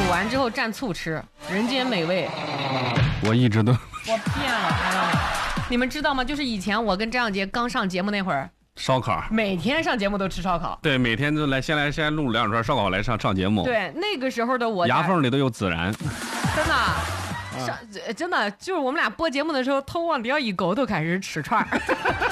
完之后蘸醋吃，人间美味。 我一直都我变了，朋友们，你们知道吗？就是以前我跟张小杰刚上节目那会儿， 烧烤， 每天上节目都吃烧烤。 对，每天都先录2串烧烤来上节目。 对，那个时候的我牙缝里都有孜然， 真的，真的就是我们俩播节目的时候，头往底下一勾，都开始吃串儿。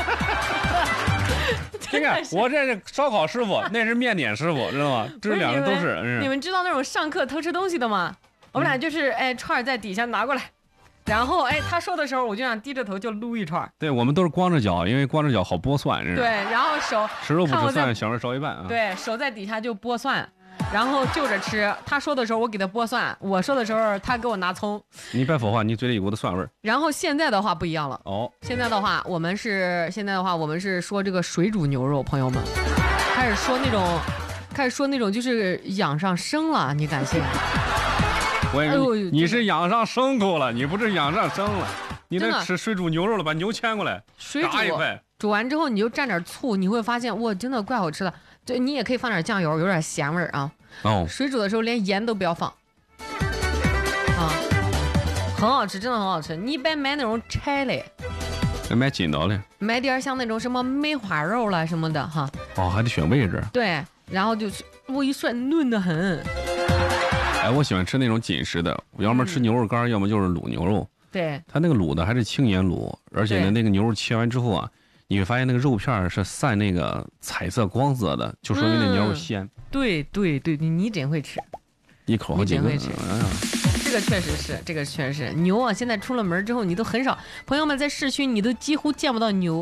你看，我这是烧烤师傅，那是面点师傅，知道吗？这两个都是。 你们知道那种上课偷吃东西的吗？我们俩就是串儿在底下拿过来，然后他说的时候，我就想低着头就撸一串。 对，我们都是光着脚，因为光着脚好剥蒜。 对，然后手吃肉不吃蒜，小肉烧一半啊。 对，手在底下就剥蒜。然后就着吃，他说的时候我给他剥蒜，我说的时候他给我拿葱。 你别说话，你嘴里有股子蒜味儿。 然后现在的话不一样了哦，现在的话我们是说这个水煮牛肉，朋友们开始说那种就是养上生了，你敢信？ 你是养上牲口了，你不是养上生了，你得吃水煮牛肉了，把牛牵过来，炸一块， 煮完之后你就蘸点醋，你会发现哇，真的怪好吃的。对，你也可以放点酱油，有点咸味儿啊。水煮的时候连盐都不要放，啊，很好吃，真的很好吃。你一般买那种柴的， 买筋道的， 买点像那种什么梅花肉了什么的哈。 还得选位置。 对，然后就是我一涮嫩得很。 我喜欢吃那种紧实的，要么吃牛肉干，要么就是卤牛肉。 对， 它那个卤的还是轻盐卤，而且呢，那个牛肉切完之后啊。你会发现那个肉片是散那个彩色光泽的，就说明那牛肉鲜。 对，你真会吃， 一口好几个。 这个确实是牛啊！现在出了门之后，你都很少，朋友们在市区你都几乎见不到牛。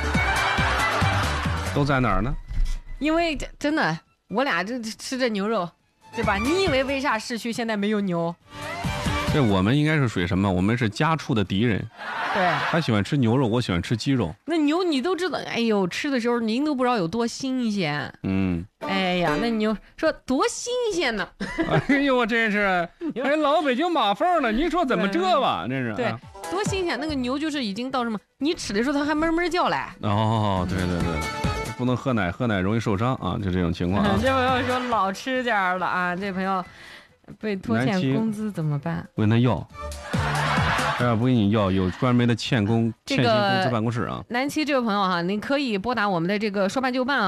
都在哪儿呢？ 因为真的，我俩这吃着牛肉，对吧？你以为啥市区现在没有牛？ 这我们应该是属于什么？我们是家畜的敌人。 对， 他喜欢吃牛肉，我喜欢吃鸡肉。 那牛你都知道，哎呦，吃的时候您都不知道有多新鲜。哎呀，那牛说多新鲜呢！ 哎呦，我真是，老北京马缝了，你说怎么这吧？真是。 对，多新鲜！那个牛就是已经到什么？你吃的时候它还哞叫来。 哦，对，不能喝奶，喝奶容易受伤啊，就这种情况啊。 这朋友说老吃点了啊，这朋友被拖欠工资怎么办？ 问他要。不给你要，有专门的欠薪工资办公室啊。 南七这位朋友哈，你可以拨打我们的这个说办就办啊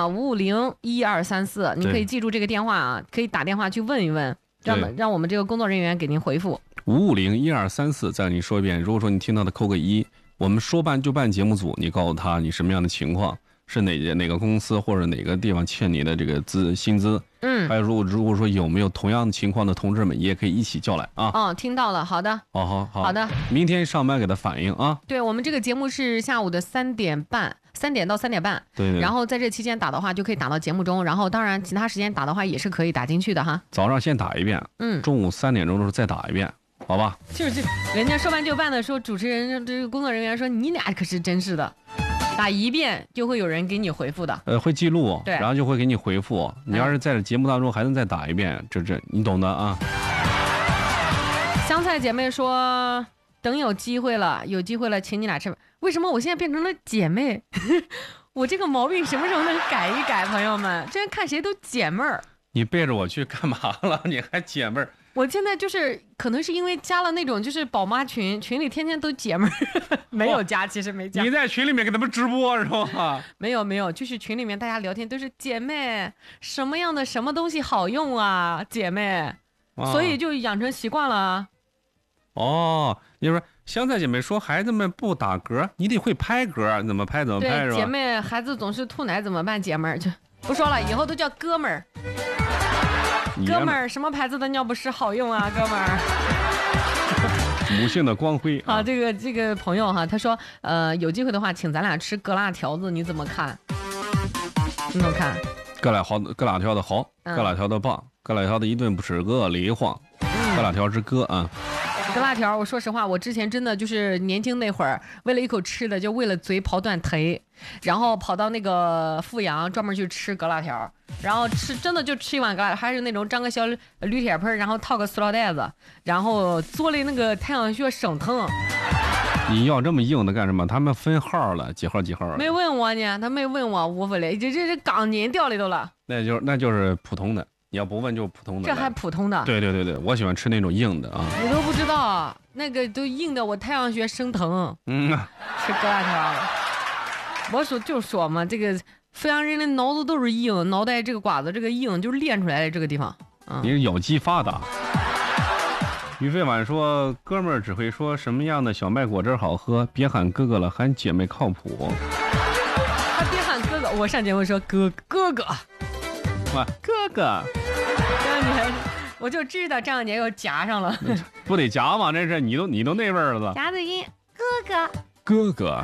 ，5501234，你可以记住这个电话啊，可以打电话去问一问，让我们这个工作人员给您回复。 5501234，再你说一遍。如果说你听到的扣个1，我们说办就办节目组，你告诉他你什么样的情况，是哪个公司或者哪个地方欠你的这个薪资。还有如果说有没有同样情况的同志们，也可以一起叫来啊。 听到了，好的。好的。 明天上班给他反映啊。 对，我们这个节目是下午的3点到3点半。 对。 然后在这期间打的话，就可以打到节目中。然后当然其他时间打的话也是可以打进去的哈。 早上先打一遍，中午3点钟的时候再打一遍，好吧？ 就是人家说办就办的时候，主持人这个工作人员说你俩可是真是的。打一遍就会有人给你回复的， 会记录， 对， 然后就会给你回复。你要是在节目当中还能再打一遍，这你懂的啊。 香菜姐妹说，等有机会了，请你俩吃饭。为什么我现在变成了姐妹？我这个毛病什么时候能改一改？朋友们，这样看谁都姐妹儿。 你背着我去干嘛了？你还姐妹儿？ 我现在就是可能是因为加了那种就是宝妈群里天天都姐妹儿，没有加，其实没加。 你在群里面给他们直播是吧？ 没有，就是群里面大家聊天都是姐妹，什么样的什么东西好用啊，姐妹，所以就养成习惯了。 你说香菜姐妹说孩子们不打嗝，你得会拍嗝，怎么拍是吧？ 对，姐妹孩子总是吐奶怎么办？姐妹儿就不说了，以后都叫哥们儿。哥们儿，什么牌子的尿不湿好用啊？哥们儿， 母性的光辉。 好，这个朋友哈，他说，有机会的话，请咱俩吃疙瘩条子，你怎么看？你怎么看？ 疙瘩条的好，疙瘩条的棒，疙瘩条的一顿不吃饿里晃，疙瘩条之歌啊。 疙瘩条，我说实话，我之前真的就是年轻那会儿，为了一口吃的，就为了嘴跑短腿，然后跑到那个阜阳专门去吃疙瘩条，然后真的就吃一碗疙瘩，还是那种张个小铝铁盆，然后套个塑料袋子，然后做的那个太阳穴省疼。 你要这么硬的干什么？他们分号了，几号？ 没问我呢，他没问我，无所谓，这钢筋掉里头了。 那就是普通的。 你要不问就普通的。 这还普通的？ 对对对对，我喜欢吃那种硬的啊。 你都不知道，那个都硬的，我太阳穴生疼。吃疙瘩条。我说嘛，这个阜阳人的脑子都是硬，脑袋这个瓜子这个硬就是练出来的这个地方。 你是咬肌发达。于飞晚说：“哥们儿只会说什么样的小麦果汁好喝，别喊哥哥了，喊姐妹靠谱。” 他别喊哥哥，我上节目说哥哥。 哇，哥哥。 这样你还，我就知道这样你又夹上了。 不得夹吗？这是你都那味儿了。 夹子音，哥哥。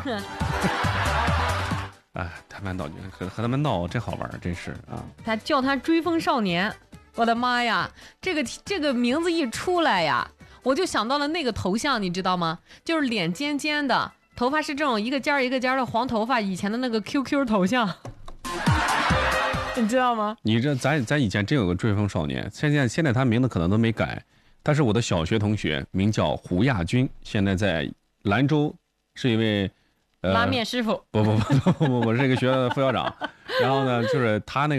哎，他们闹和他们闹真好玩，真是啊。 他叫他追风少年。我的妈呀，这个名字一出来呀，我就想到了那个头像，你知道吗？就是脸尖尖的，头发是这种一个尖一个尖的黄头发，以前的那个 QQ 头像，你知道吗？ 你这咱以前真有个追风少年，现在他名字可能都没改，但是我的小学同学名叫胡亚军，现在在兰州是一位拉面师傅。 不，我是一个学校的副校长，然后呢，就是他那个。